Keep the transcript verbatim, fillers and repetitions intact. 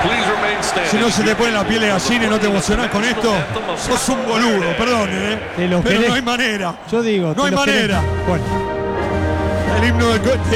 Si no se te pone la piel de gallina y no te emocionás con esto, sos un boludo, perdón, ¿eh? Te los Pero querés. no hay manera. Yo digo, No te hay los querés. manera. Bueno. El himno del